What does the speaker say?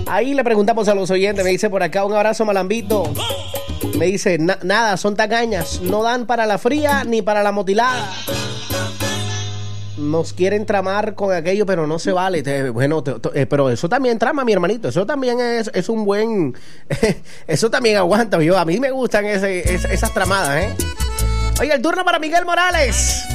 Ahí le preguntamos a los oyentes, me dice por acá, un abrazo Malambito. Me dice, nada, son tacañas, no dan para la fría ni para la motilada. Nos quieren tramar con aquello, pero no se vale. Pero eso también trama, mi hermanito. Eso también es un buen... eso también aguanta. A mí me gustan esas tramadas, ¿eh? Oye, el turno para Miguel Morales.